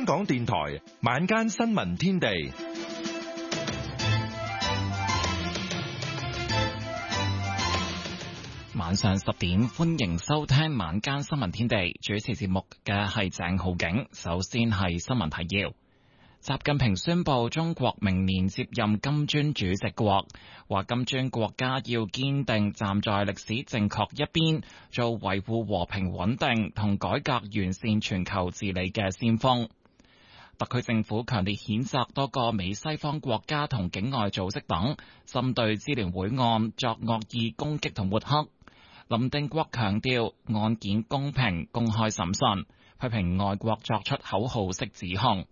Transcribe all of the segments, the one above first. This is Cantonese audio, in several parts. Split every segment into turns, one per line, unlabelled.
香港電台晚間新聞天地。
晚上10點，歡迎收聽晚間新聞天地。主持節目嘅係鄭浩景。首先係新聞提要。習近平宣布中國明年接任金磚主席國，話金磚國家要堅定站在歷史正確一邊，做維護和平穩定同改革完善全球治理嘅先鋒。特區政府強烈譴責多個美西方國家同境外組織等針對支聯會案作惡意攻擊同抹黑。林定國強調案件公平、公開審訊，批評外國作出口號式指控。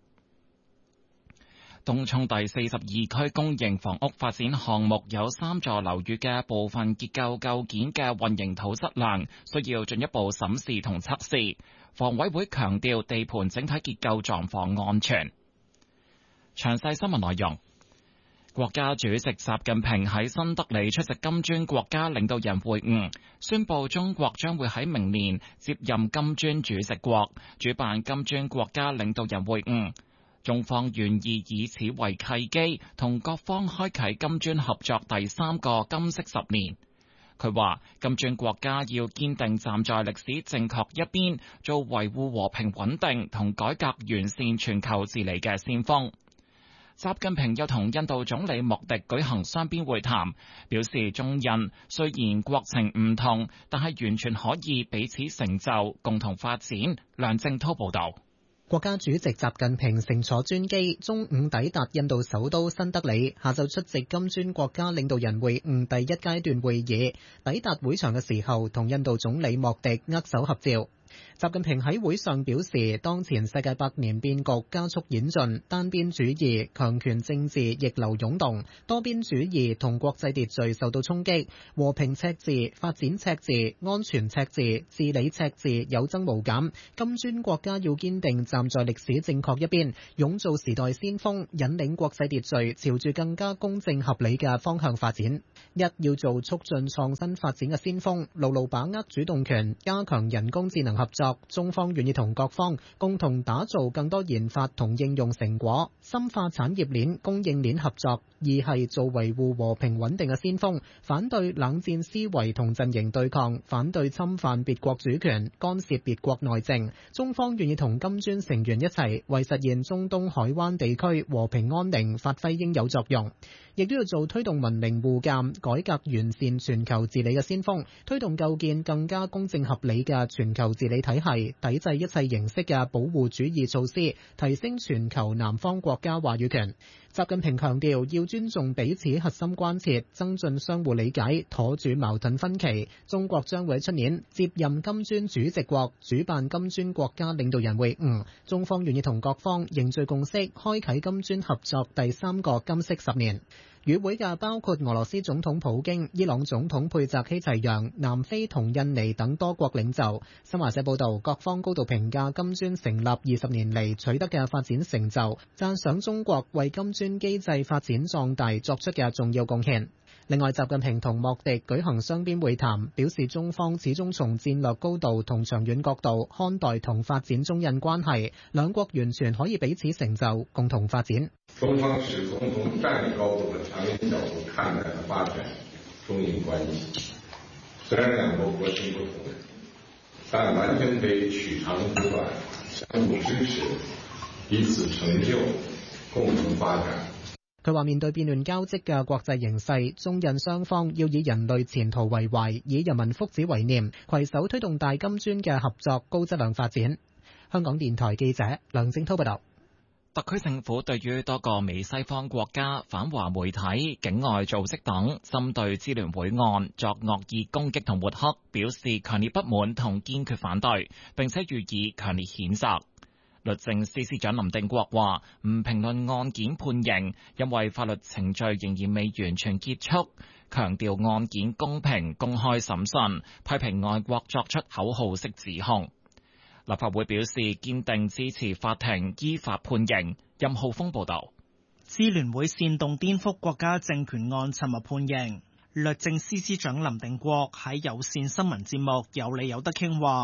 東涌第42區公營房屋發展項目有3座樓宇嘅部分結構構件嘅混凝土質量需要進一步審視同測試。房委會強調地盤整體結構狀況安全。詳細新聞內容。國家主席習近平喺新德里出席金磚國家領導人會晤，宣布中國將會喺明年接任金磚主席國，主辦金磚國家領導人會晤。中方願意以此為契機，同各方開啟金磚合作第3個金色10年。佢話：金磚國家要堅定站在歷史正確一邊，做維護和平穩定同改革完善全球治理嘅先鋒。習近平又同印度總理莫迪舉行雙邊會談，表示中印雖然國情唔同，但係完全可以彼此成就，共同發展。梁正滔報導。
國家主席習近平乘坐專機中午抵達印度首都新德里，下晝出席金磚國家領導人會晤第1階段會議。抵達會場嘅時候，同印度總理莫迪握手合照。習近平喺會上表示，當前世界百年變局加速演進，單邊主義、強權政治逆流湧動，多邊主義同國際秩序受到衝擊，和平赤字、發展赤字、安全赤字、治理赤字有增無減。金磚國家要堅定站在歷史正確一邊，勇做時代先鋒，引領國際秩序朝住更加公正合理嘅方向發展。要做促進創新發展嘅先鋒，牢牢把握主動權，加強人工智能合作。中方願意同各方共同打造更多研發同應用成果，深化產業鏈、供應鏈合作。二係做維護和平穩定嘅先鋒，反對冷戰思維同陣營對抗，反對侵犯別國主權、干涉別國內政。中方願意同金磚成員一齊，為實現中東海灣地區和平安寧發揮應有作用。亦都要做推動文明互鑒、改革完善全球治理嘅先鋒，推動構建更加公正合理嘅全球治理體系，抵制一切形式嘅保護主義措施，提升全球南方國家話語權。習近平強調要尊重彼此核心關切，增進相互理解，妥住矛盾分歧。中國將會喺出年接任金磚主席國，主辦金磚國家領導人會晤。中方願意同各方凝聚共識，開啟金磚合作第3個金色10年。與會嘅包括俄羅斯總統普京、伊朗總統佩澤希齊揚、南非同印尼等多國領袖。新華社報道，各方高度評價金磚成立20年嚟取得嘅發展成就，讚賞中國為金磚機制發展壯大作出嘅重要貢獻。另外，習近平同莫迪舉行雙邊會談，表示中方始終從戰略高度同長遠角度看待同發展中印關係，兩國完全可以彼此成就，共同發展。
中方始終從戰略高度和長遠角度看待和發展中印關係，雖然兩國國情不同，但完全可以取長補短，相互支持，彼此成就，共同發展。
佢話：面對變亂交織嘅國際形勢，中印雙方要以人類前途為懷，以人民福祉為念，攜手推動大金磚嘅合作高質量發展。香港電台記者梁正滔報道。
特區政府對於多個美西方國家、反華媒體、境外組織等針對支聯會案作惡意攻擊同抹黑，表示強烈不滿同堅決反對，並且予以強烈譴責。律政司司長林定國話：唔評論案件判刑，因為法律程序仍然未完全結束。強調案件公平、公開審訊，批評外國作出口號式指控。立法會表示堅定支持法庭依法判刑。任浩峰報導。
支聯會煽動顛覆國家政權案尋日判刑。律政司司長林定國喺有線新聞節目有理有得傾話，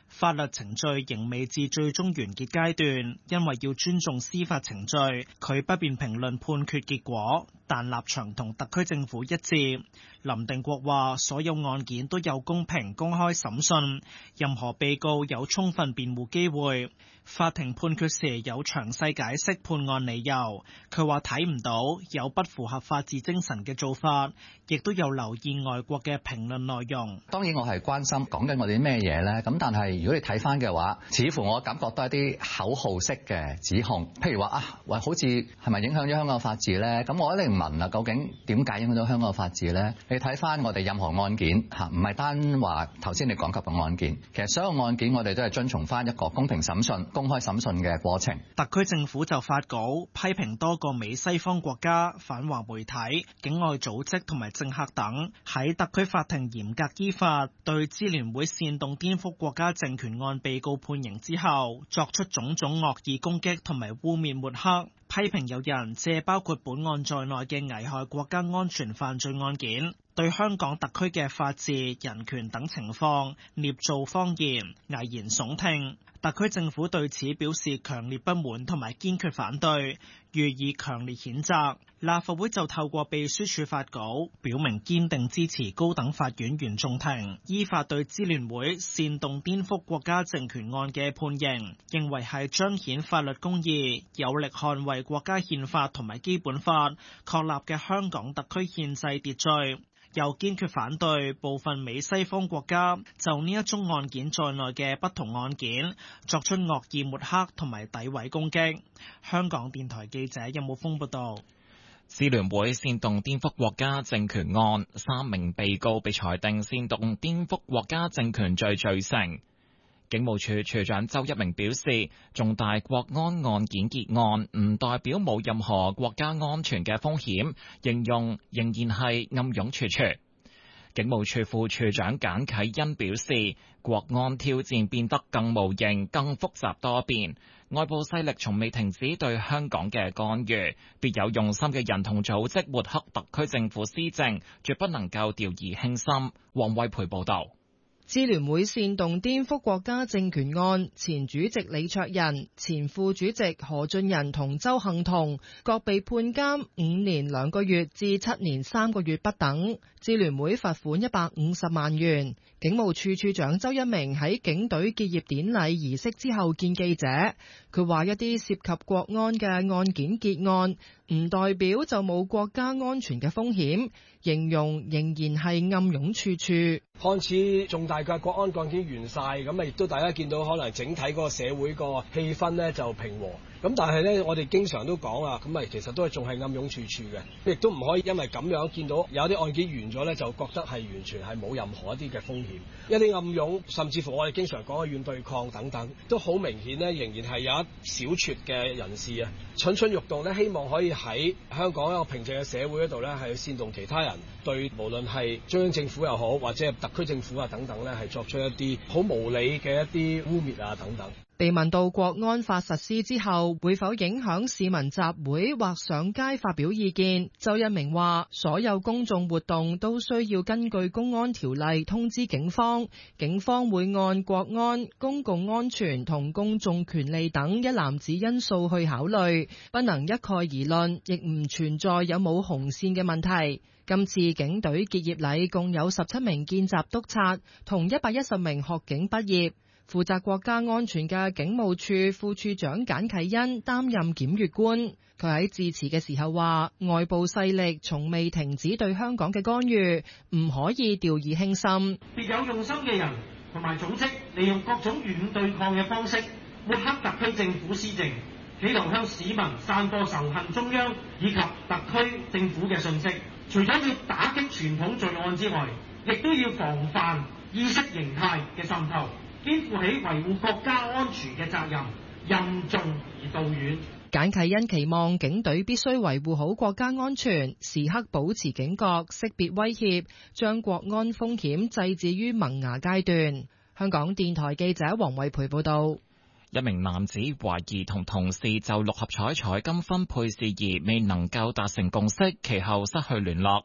法律程序仍未至最終完結階段，因為要尊重司法程序，佢不便評論判決結果，但立場同特區政府一致。林定國話：所有案件都有公平公開審訊，任何被告有充分辯護機會。法庭判決時有詳細解釋判案理由。佢話睇唔到有不符合法治精神嘅做法，亦都有留意外國嘅評論內容。
當然我係關心講緊我哋啲咩嘢呢？咁但係如果你睇翻嘅話，似乎我感覺都係啲口號式嘅指控，譬如話好似係咪影響咗香港法治呢？咁我一定問啦，究竟點解影響到香港法治呢？你睇翻我哋任何案件唔係單話頭先你講及嘅案件，其實所有案件我哋都係遵從翻一個公平審訊、公開審訊嘅過程。
特區政府就發稿批評多個美西方國家、反華媒體、境外組織同埋政客等喺特區法庭嚴格依法對支聯會煽動顛覆國家政權案被告判刑之後，作出種種惡意攻擊同埋污衊抹黑，批評有人借包括本案在內嘅危害國家安全犯罪案件，對香港特區嘅法治、人權等情況捏造謊言、危言聳聽。特區政府對此表示強烈不滿同埋堅決反對，予以強烈譴責。立法會就透過秘書處發稿，表明堅定支持高等法院原訟庭依法對支聯會煽動顛覆國家政權案嘅判刑，認為係彰顯法律公義，有力捍衛國家憲法同埋基本法確立嘅香港特區憲制秩序。又堅決反對部分美西方國家就呢一宗案件在內嘅不同案件作出惡意抹黑同埋詆毀攻擊。香港電台記者任武峰報道。
支聯會煽動顛覆國家政權案，3名被告被裁定煽動顛覆國家政權罪罪成。警務處處長周一鳴表示，重大國安案件結案唔代表冇任何國家安全嘅風險，形容仍然係暗湧處處。警務處副處長簡啟恩表示，國安挑戰變得更無形、更複雜多變，外部勢力從未停止對香港嘅干預，別有用心嘅人同組織抹黑特區政府施政，絕不能夠掉以輕心。黃惠培報道。
支聯會煽動顛覆國家政權案，前主席李卓人、前副主席何俊仁同周幸彤各被判監5年2個月至7年3個月不等。支聯會罰款150萬元。警務處處長周一鳴喺警隊結業典禮儀式之後見記者，佢話一啲涉及國安嘅案件結案，唔代表就冇國家安全嘅風險，形容仍然係暗湧處處。
看似重大嘅國安案件完晒，咁亦都大家見到可能整體嗰個社會個氣氛呢就平和。咁但係呢，我哋經常都講啊，咁其實都係仲係暗湧處處嘅，亦都唔可以因為咁樣見到有啲案件完咗呢，就覺得係完全係冇任何一啲嘅風險。一啲暗湧，甚至乎我哋經常講嘅軟對抗等等，都好明顯呢，仍然係有一小撮嘅人士啊，蠢蠢欲動呢，希望可以喺香港一個平靜嘅社會嗰度呢，係煽動其他人對無論係中央政府又好，或者係特區政府啊等等呢，係作出一啲好無理嘅一啲污衊啊等等。
被問到國安法實施之後會否影響市民集會或上街發表意見，周一鳴話所有公眾活動都需要根據公安條例通知警方，警方會按國安、公共安全同公眾權利等一籃子因素去考慮，不能一概而論，亦唔存在有冇紅線嘅問題。今次警隊結業禮共有17名見習督察同110名學警畢業。負責國家安全嘅警務處副處長簡啟恩擔任檢閱官，佢喺致辭嘅時候話，外部勢力從未停止對香港嘅干預，唔可以掉以輕心。
別有用心嘅人同埋組織利用各種軟對抗嘅方式抹黑特區政府施政，企圖向市民散播仇恨中央以及特區政府嘅信息。除咗要打擊傳統罪案之外，亦都要防範意識形態嘅滲透，肩負起維護國家安全嘅責任，任重而道遠。
簡啟恩期望警隊必須維護好國家安全，時刻保持警覺，識別威脅，將國安風險制止於萌芽階段。香港電台記者黃惠培報道。
一名男子懷疑同同事就6合彩彩金分配事宜未能夠達成共識，其後失去聯絡。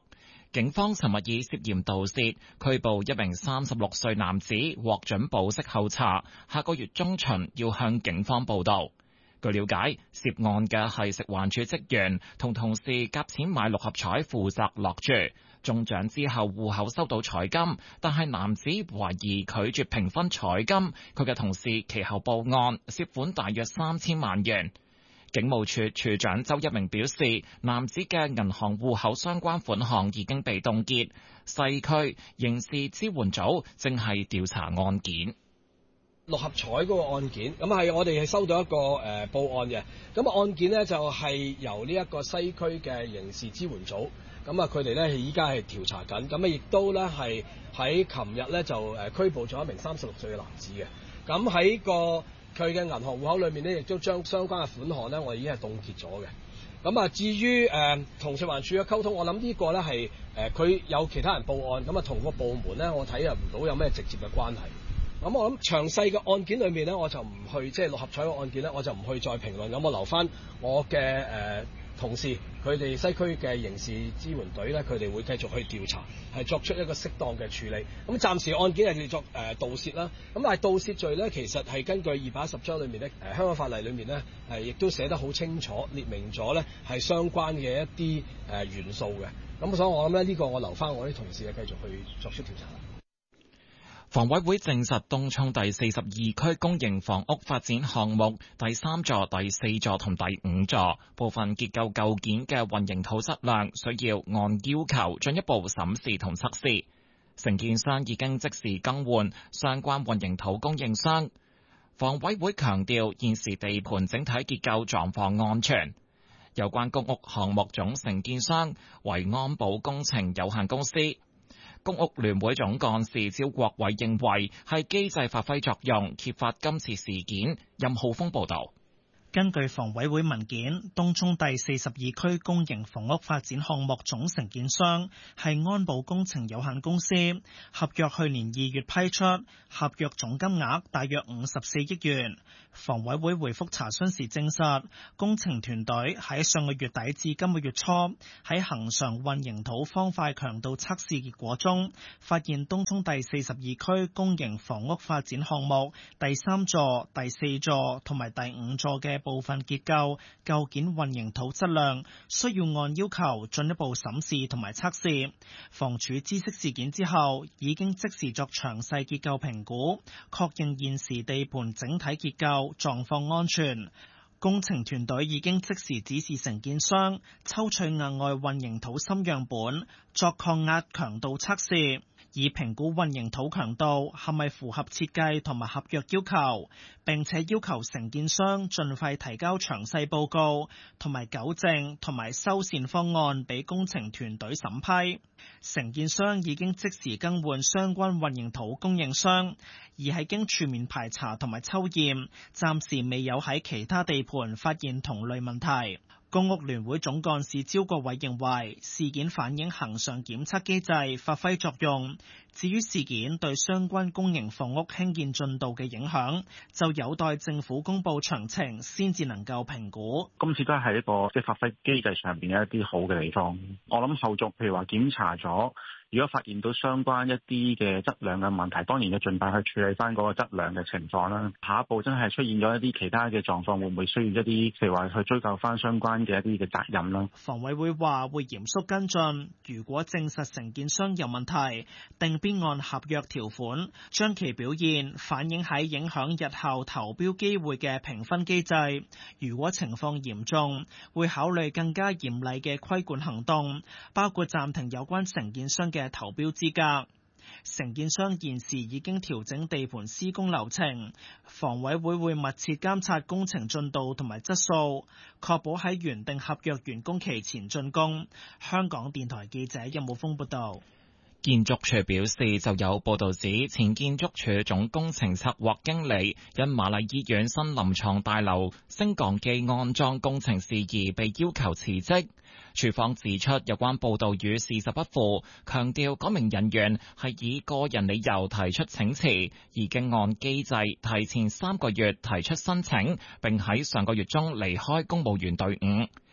警方尋日以涉嫌盜竊拘捕一名36歲男子，獲准保釋候查，下個月中旬要向警方報到。據了解，涉案嘅係食環署職員，同同事夾錢買六合彩負責落注，中獎之後戶口收到彩金，但係男子懷疑拒絕平分彩金，佢嘅同事其後報案，涉款大約3000萬元。警務處處長周一鳴表示，男子嘅銀行戶口相關款項已經被凍結，西區刑事支援組正係調查案件。
六合彩嗰個案件，咁係我哋係收到一個報案嘅，咁案件呢，就係由呢一個西區嘅刑事支援組，咁啊佢哋咧依家係調查緊，咁啊亦都咧係喺琴日咧就拘捕咗一名36歲嘅男子嘅，咁喺佢嘅銀行戶口裏面咧，亦都將相關嘅款項咧，我已經係凍結咗嘅。咁啊，至於同食環署嘅溝通，我諗呢個咧係佢有其他人報案，咁啊同個部門咧，我睇唔到有咩直接嘅關係。咁我諗詳細嘅案件裏面咧，我就唔去即係六合彩嘅案件咧，我就唔去再評論。咁我留翻我嘅同事，佢哋西區嘅刑事支援隊咧，佢哋會繼續去調查，係作出一個適當嘅處理。咁暫時案件係叫做盜竊啦。咁但係盜竊罪咧，其實係根據210章裏面咧，香港法例裏面咧亦都寫得好清楚，列明咗咧係相關嘅一啲元素嘅。咁所以我諗咧呢個我留翻我啲同事繼續去作出調查。
房委會證實東涌第42區公營房屋發展項目第3座、第4座同第5座部分結構構件嘅混凝土質量需要按要求進一步審視同測試。承建商已經即時更換相關混凝土供應商。房委會強調現時地盤整體結構狀況安全。有關公屋項目總承建商為安保工程有限公司。公屋聯會總幹事招國偉認為係機制發揮作用，揭發今次事件。任浩峰報道。
根據房委會文件，東涌第42區公營房屋發展項目總承建商係安保工程有限公司，合約去年2月批出，合約總金額大約54億元。房委會回覆查詢時證實，工程團隊喺上個月底至今個月初喺恆常混凝土方塊強度測試結果中，發現東涌第42區公營房屋發展項目第3座、第4座同埋第5座嘅部分結構構件混凝土質量需要按要求進一步審視同埋測試。房署知悉事件之後，已經即時作詳細結構評估，確認現時地盤整體結構狀況安全。工程團隊已經即時指示承建商抽取額外混凝土芯樣本作抗壓強度測試，以評估混凝土強度係咪符合設計同埋合約要求，並且要求承建商盡快提交詳細報告同埋糾正同埋修繕方案俾工程團隊審批。承建商已經即時更換相關混凝土供應商，而係經全面排查同埋抽驗，暫時未有喺其他地盤發現同類問題。公屋聯會總幹事招國偉認為事件反映恆常檢測機制發揮作用，至於事件對相關公營房屋興建進度嘅影響，就有待政府公布詳情先至能夠評估。
今次都係一個即係發揮機制上邊嘅一啲好嘅地方。我諗後續譬如話檢查咗，如果發現到相關一啲嘅質量嘅問題，當然要盡快去處理翻嗰個質量嘅情況啦。下一步真係出現咗一啲其他嘅狀況，會唔會需要一啲譬如話去追究翻相關嘅一啲嘅責任啦？
房委會話會嚴肅跟進，如果證實承建商有問題，定必按合約條款將其表現反映喺影響日後投標機會嘅評分機制。如果情況嚴重，會考慮更加嚴厲嘅規管行動，包括暫停有關承建商嘅投標資格。承建商現時已經調整地盤施工流程，房委會會密切監察工程進度同埋質素，確保喺原定合約完工期前竣工。香港電台記者任武峰報道。
建築署表示，就有報道指前建築署總工程策劃經理因瑪麗醫院新臨床大樓升降機安裝工程事宜被要求辭職。署方指出，有關報道與事實不符，強調嗰名人員係以個人理由提出請辭，已經按機制提前3個月提出申請，並喺上個月中離開公務員隊伍。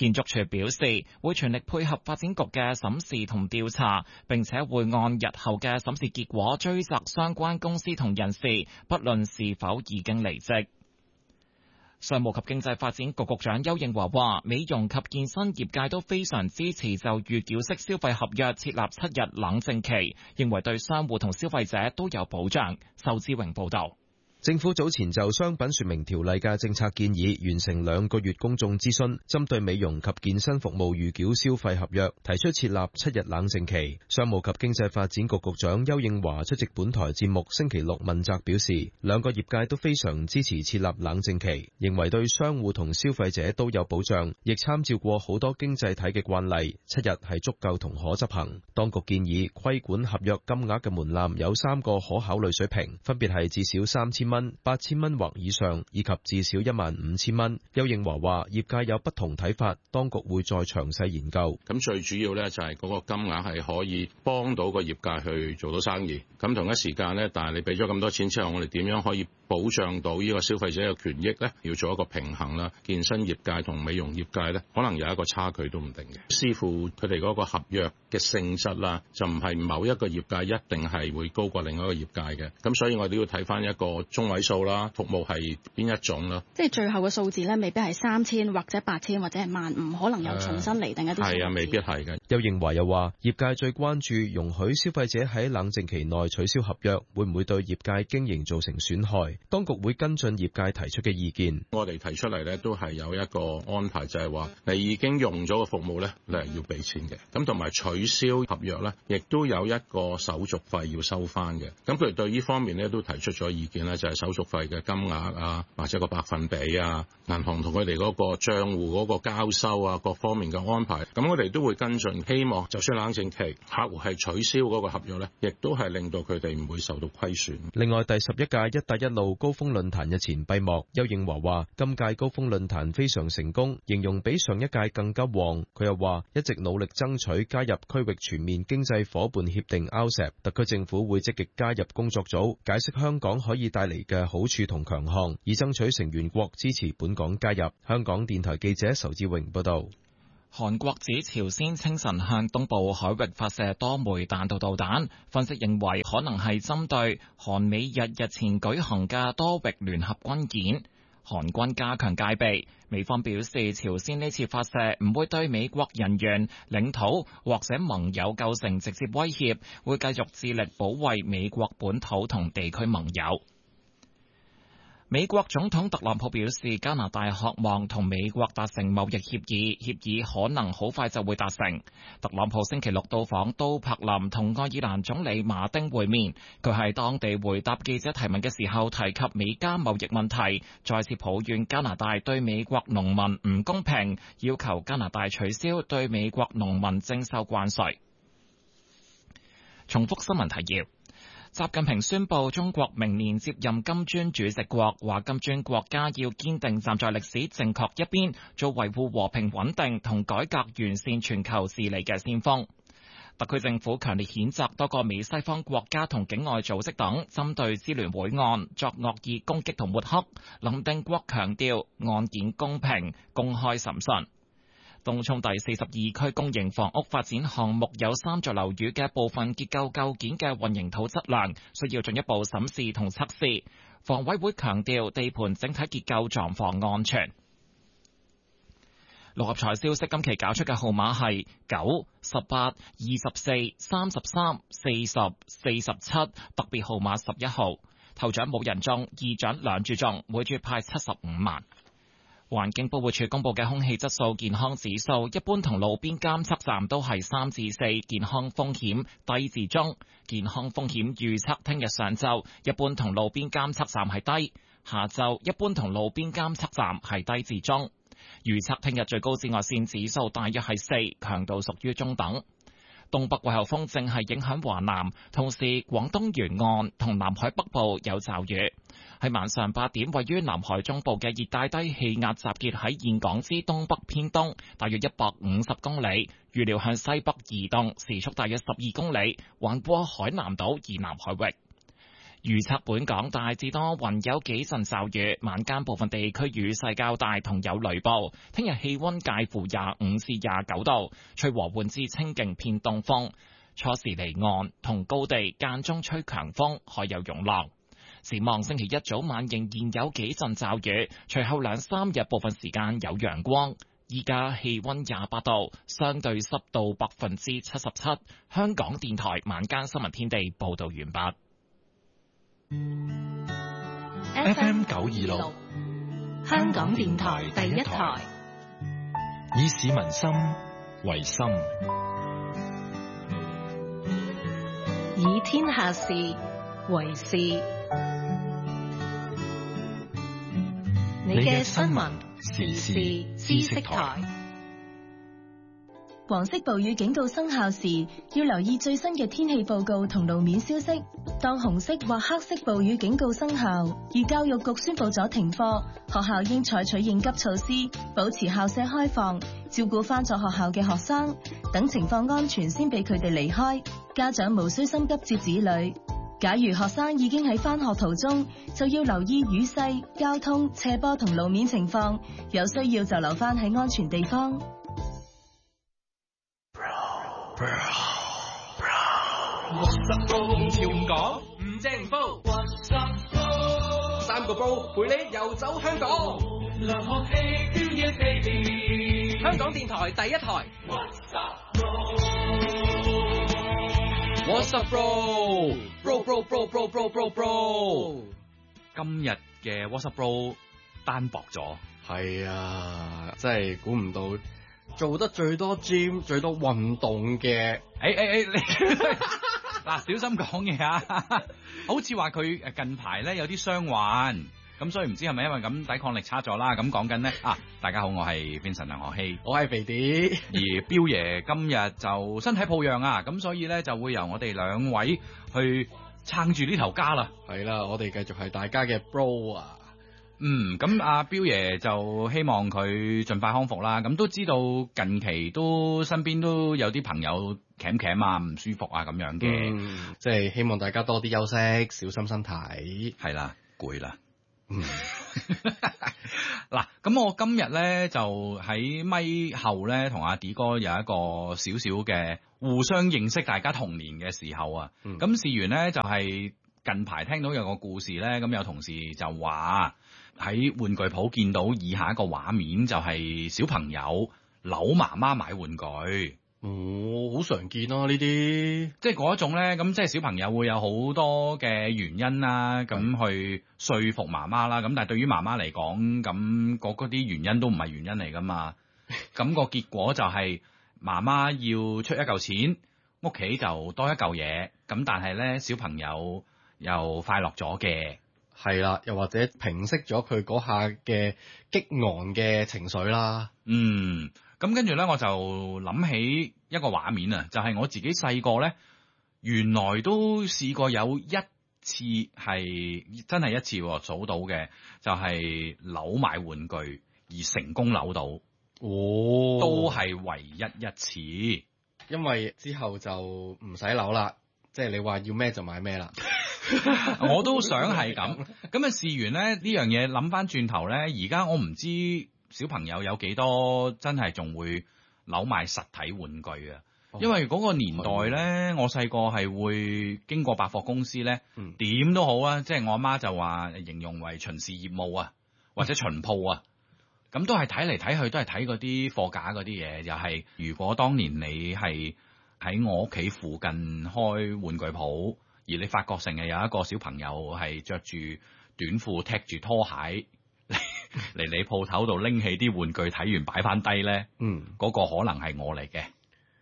建築署表示，會全力配合發展局嘅審視同調查，並且會按日後嘅審視結果追責相關公司同人士，不論是否已經離職。商務及經濟發展局局長邱應華話，美容及健身業界都非常支持就預繳式消費合約設立7日冷靜期，認為對商戶同消費者都有保障。仇志榮報導。
政府早前就商品說明條例嘅政策建議完成2個月公眾諮詢，針對美容及健身服務預繳消費合約提出設立7日冷靜期。商務及經濟發展局局長邱應華出席本台節目星期六問責表示，2個業界都非常支持設立冷靜期，認為對商戶同消費者都有保障，亦參照過好多經濟體嘅慣例，7日係足夠同可執行。當局建議規管合約金額嘅門檻有3個可考慮水平，分別係至少3000蚊、8000蚊或以上，以及至少15000蚊。邱應華話：業界有不同睇法，當局會再詳細研究。
咁最主要呢，就係嗰個金額係可以幫到個業界去做到生意。咁同一時間呢，但係你俾咗咁多錢之後，我哋點樣可以保障到呢個消費者嘅權益呢？要做一個平衡啦。健身業界同美容業界呢，可能有一個差距都唔定嘅。視乎佢哋嗰個合約嘅性質啦，就唔係某一個業界一定係會高過另外一個業界嘅。咁所以我哋要睇翻一個中位數啦，服務係邊一種啦？即係最後嘅數字咧，未必係3000或者8000或者係15000，可能又重新釐定一啲數字。係啊，未必係嘅。
邱應華又話：業界最關注容許消費者喺冷靜期內取消合約，會唔會對業界經營造成損害？當局會跟進業界提出嘅意見。
我哋提出嚟咧，都係有一個安排，就係話你已經用咗個服務咧，你係要俾錢嘅。咁同埋取消合約咧，亦都有一個手續費要收翻嘅。咁佢哋對呢方面咧都提出咗意見咧，就係手續費嘅金額啊，或者個百分比啊，銀行同佢哋嗰個帳戶嗰個交收啊，各方面嘅安排。咁我哋都會跟進，希望就算冷靜期客戶係取消嗰個合約咧，亦都係令到佢哋唔會受到虧損。
另外，第11屆一帶一路高峰論壇日前閉幕，邱應華話：今屆高峰論壇非常成功，形容比上一屆更加旺。佢又話：一直努力爭取加入區域全面經濟夥伴協定 RCEP， 特區政府會積極加入工作組，解釋香港可以帶嚟嘅好處同強項，以爭取成員國支持本港加入。香港電台記者仇志榮報道。
韓國指朝鮮清晨向東部海域發射多枚彈道導彈，分析認為可能係針對韓美日日前舉行嘅多域聯合軍演。韓軍加強戒備，美方表示朝鮮呢次發射唔會對美國人員、領土或者盟友構成直接威脅，會繼續致力保衛美國本土同地區盟友。美國總統特朗普表示，加拿大渴望同美國達成貿易協議，協議可能好快就會達成。特朗普星期六到訪都柏林，同愛爾蘭總理馬丁會面。佢喺當地回答記者提問嘅時候，提及美加貿易問題，再次抱怨加拿大對美國農民唔公平，要求加拿大取消對美國農民徵收關稅。重複新聞提要。習近平宣布，中國明年接任金磚主席國，話金磚國家要堅定站在歷史正確一邊，做維護和平穩定同改革完善全球治理嘅先鋒。特區政府強烈譴責多個美西方國家同境外組織等針對支聯會案作惡意攻擊同抹黑。林定國強調案件公平、公開審訊。東涌第42區公營房屋發展項目有3座樓宇嘅部分結構構件嘅混凝土質量需要進一步審視同測試。房委會強調地盤整體結構狀況安全。六合彩消息，今期搞出嘅號碼係9、18、24、33、40、47，特別號碼11號。頭獎冇人中，二獎兩注中，每注派75萬。環境保護署公布嘅空氣質素健康指數，一般同路邊監測站都係3至4，健康風險低至中。健康風險預測聽日上晝一般同路邊監測站係低，下晝一般同路邊監測站係低至中。預測聽日最高紫外線指數大約係4，強度屬於中等。東北季候風正係影響華南，同時廣東沿岸同南海北部有驟雨。喺晚上8點，位於南海中部嘅熱帶低氣壓集結喺峴港之東北偏東，大約150公里，預料向西北移動，時速大約12公里，橫過海南島以南海域。 預測本港大致多雲，有幾陣驟雨，晚間部分地區雨勢較大，同有雷暴。聽日氣溫介乎25至29度，吹和緩至清勁偏東風。初時離岸同高地間中吹強風，海有湧浪。展望星期一早晚仍然有幾陣驟雨，隨後2-3日部分時間有陽光。依家氣溫28度，相對濕度77%。香港電台晚間新聞天地報道完畢。
FM 926，
香港電台第一台，
以市民心為心，
以天下事為事。你嘅新聞時事知識台。
黃色暴雨警告生效時，要留意最新嘅天氣報告同路面消息。當紅色或黑色暴雨警告生效，而教育局宣布咗停課，學校應採取應急措施，保持校舍開放，照顧返咗學校嘅學生，等情況安全先俾佢哋離開。家長無需心急接子女。假如學生已經喺返學途中，就要留意雨勢、交通、斜坡同路面情況，有需要就留返喺安全地方。
潮唔講，唔正唔煲，3個煲陪你遊走香港。香港電台第一台。What's up, bro? Bro.
今日嘅 What's up, bro 單薄咗。
係啊，真係估唔到，做得最多 gym、最多運動嘅。
嗱，小心講嘢啊！好似話佢近排咧有啲傷患，咁所以唔知係咪因為咁抵抗力差咗啦？咁講緊咧啊！大家好，我係 Vincent 梁學希，
我係肥啲，
而彪爺今日就身體抱恙啊，咁所以咧就會由我哋兩位去撐住呢頭家啦。
係啦，我哋繼續係大家嘅 bro 啊！
咁阿彪爺就希望佢盡快康復啦。咁都知道近期都身邊都有啲朋友鉗啊，唔舒服啊咁樣嘅，
即係希望大家多啲休息，小心身體。
係啦，攰啦。嗱，咁我今日咧就喺咪後咧同阿 D 哥有一個少少嘅互相認識，大家童年嘅時候啊。咁事緣咧就係近排聽到有個故事咧，咁有同事就話喺玩具鋪見到以下一個畫面，就係小朋友扭媽媽買玩具。
好常見咯呢啲，
即係嗰一種咧，咁即係小朋友會有好多嘅原因啦，咁去說服媽媽啦。咁但係對於媽媽嚟講，咁嗰啲原因都唔係原因嚟噶嘛。咁個結果就係媽媽要出一嚿錢，屋企就多一嚿嘢。咁但係咧，小朋友又快樂咗嘅。
係啦，又或者平息咗佢嗰下嘅激昂嘅情緒啦。
咁跟住咧，我就諗起一個畫面啊，就係我自己細個咧，原來都試過有一次係真係一次數到嘅，就係扭買玩具而成功扭到。都係唯一一次，
因為之後就唔使扭啦，即係你話要咩就買咩啦。
我都想係咁。咁啊，試完咧呢樣嘢，諗翻轉頭咧，而家我唔知小朋友有幾多真係仲會扭買實體玩具啊？因為嗰個年代咧，我細個係會經過百貨公司咧，點都好啊，即係我阿媽就話形容為巡視業務啊，或者巡鋪啊，咁都係睇嚟睇去都係睇嗰啲貨架嗰啲嘢。又係如果當年你係喺我屋企附近開玩具鋪，而你發覺成日有一個小朋友係着住短褲踢住拖鞋嚟你鋪頭度拎起啲玩具，睇完擺翻低咧，嗰個可能係我嚟嘅。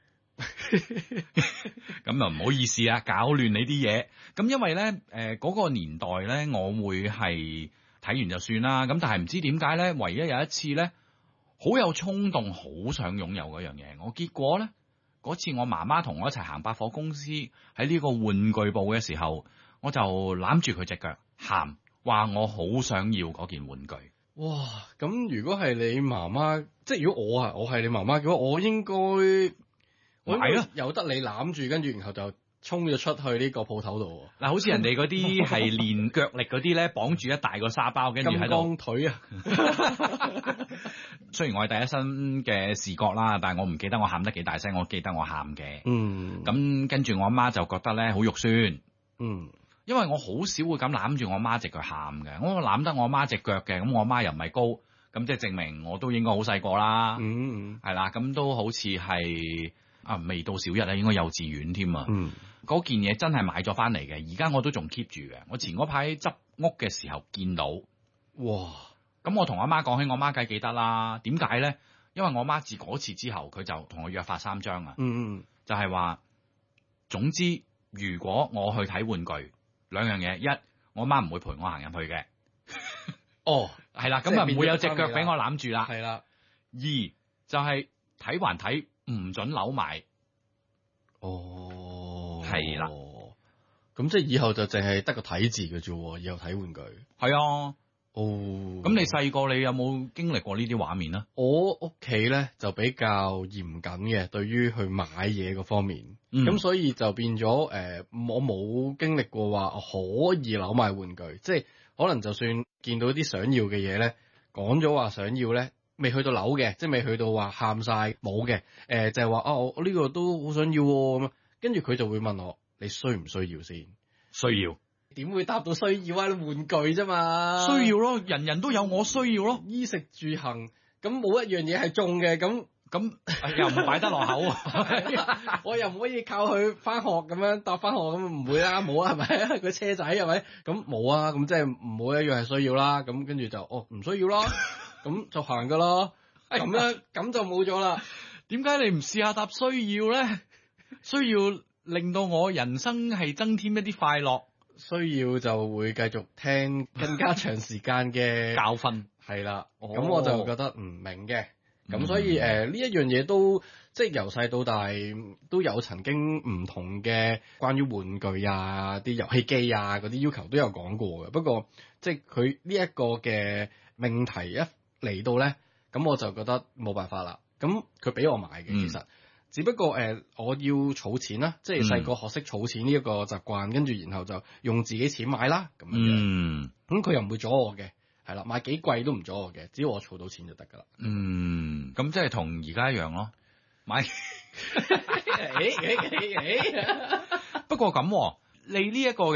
咁啊唔好意思啊，搞亂你啲嘢。咁因為咧，嗰個年代咧，我會係睇完就算啦。咁但係唔知點解咧，唯一有一次咧，好有衝動，好想擁有嗰樣嘢。我結果咧，嗰次我媽媽同我一齊行百貨公司，喺呢個玩具部嘅時候，我就攬住佢隻腳喊，話我好想要嗰件玩具。
哇！咁如果係你媽媽，即係如果我係你媽媽嘅話，我應該有得你攬住，跟住然後就衝咗出去呢個鋪頭度。
嗱，好似人哋嗰啲係練腳力嗰啲咧，綁住一大個沙包，跟住喺度。
金剛腿啊！
雖然我係第一身嘅視覺啦，但係我唔記得我喊得幾大聲，我記得我喊嘅。咁跟住我阿媽就覺得咧好肉酸。因為我好少會咁攬住我媽隻腳喊嘅，我攬得我媽隻腳嘅，咁我媽又唔係高，咁即係證明我都應該好細個啦。係啦，咁都好似係未到小一啊，應該幼稚園添啊。嗰件嘢真係買咗翻嚟嘅，而家我都仲 keep 住嘅。我前嗰排執屋嘅時候見到，哇！咁我同阿媽講起，我媽梗係記得啦。點解咧？因為我媽自嗰次之後，佢就同我約法三章啊。就係話，總之如果我去睇玩具，兩樣嘢，一我媽唔會陪我行入去嘅。係啦，咁啊唔會有隻腳俾我攬住啦。係啦。二就係睇還睇，唔准扭埋。係啦。
咁即係以後就淨係得個睇字嘅啫，以後睇玩具。
係啊。咁你細個你有冇經歷過呢啲畫面啊？
我屋企咧就比較嚴謹嘅，對於去買嘢嗰方面。咁所以就變咗我冇經歷過話可以扭賣玩具，即係可能就算見到啲想要嘅嘢咧，講咗話想要咧，未去到扭嘅，即係未去到話喊晒冇嘅，就係話我呢個都好想要喎咁，跟住佢就會問我你需唔需要先？
需要。
點會答到需要啊？玩具啫嘛，
需要咯，人人都有我需要咯，
衣食住行，咁冇一樣嘢係中嘅，咁
又唔擺得落口，
我又唔可以靠佢翻學咁樣搭翻學咁，唔會啦，冇啊，係咪？個車仔係咪？咁冇啊，咁即係冇一樣係需要啦，咁跟住就唔需要啦，咁就行噶啦，咁樣咁就冇咗啦。
點解你唔試下答需要咧？需要令到我人生係增添一啲快樂。
需要就會繼續聽更加長時間嘅
教訓，
係啦。咁我就覺得唔明嘅。咁所以呢一樣嘢都即係由細到大都有曾經唔同嘅關於玩具啊、啲遊戲機啊嗰啲要求都有講過嘅。不過即係佢呢一個嘅命題一嚟到咧，咁我就覺得冇辦法啦。咁佢俾我買嘅其實。只不過我要儲錢啦，即係細個學識儲錢呢一個習慣，跟住然後就用自己錢買啦咁樣。咁佢又唔會阻我嘅，係啦，買幾貴都唔阻我嘅，只要我儲到錢就得㗎啦。
咁即係同而家一樣咯，買。不過咁，你呢一個